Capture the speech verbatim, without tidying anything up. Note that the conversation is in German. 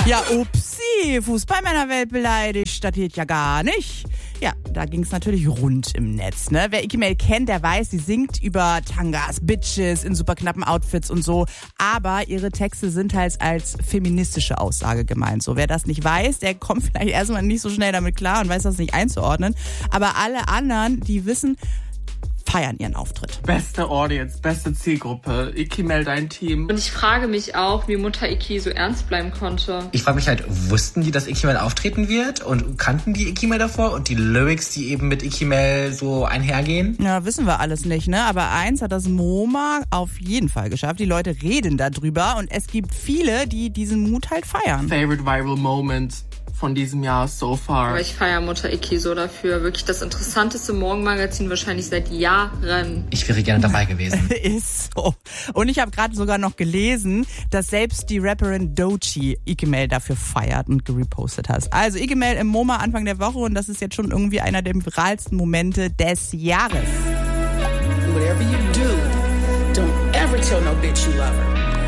Ja, upsi, Fußballmännerwelt beleidigt, das geht ja gar nicht. Ja, da ging's natürlich rund im Netz, ne? Wer Icky Mail kennt, der weiß, sie singt über Tangas, Bitches in super knappen Outfits und so. Aber ihre Texte sind halt als feministische Aussage gemeint. So, wer das nicht weiß, der kommt vielleicht erstmal nicht so schnell damit klar und weiß das nicht einzuordnen. Aber alle anderen, die wissen, feiern ihren Auftritt. Beste Audience, beste Zielgruppe. Icky Mail, dein Team. Und ich frage mich auch, wie Mutter Icky so ernst bleiben konnte. Ich frage mich halt, wussten die, dass Icky Mail auftreten wird? Und kannten die Icky Mail davor? Und die Lyrics, die eben mit Icky Mail so einhergehen? Ja, wissen wir alles nicht, ne? Aber eins hat das MoMA auf jeden Fall geschafft. Die Leute reden darüber und es gibt viele, die diesen Mut halt feiern. Favorite Viral Moment von diesem Jahr so far. Aber ich feiere Mutter Icky so dafür. Wirklich das interessanteste Morgenmagazin wahrscheinlich seit Jahren. Ich wäre gerne dabei gewesen. Ist so. Und ich habe gerade sogar noch gelesen, dass selbst die Rapperin Doechii Icky Mail dafür feiert und gerepostet hat. Also Icky Mail im MoMA Anfang der Woche und das ist jetzt schon irgendwie einer der viralsten Momente des Jahres. Whatever you do, don't ever tell no bitch you love her.